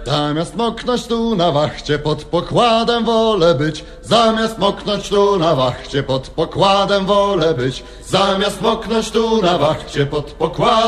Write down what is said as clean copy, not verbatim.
Zamiast moknąć tu na wachcie, pod pokładem wolę być. Zamiast moknąć tu na wachcie, pod pokładem wolę być. Zamiast moknąć tu na wachcie, pod pokładem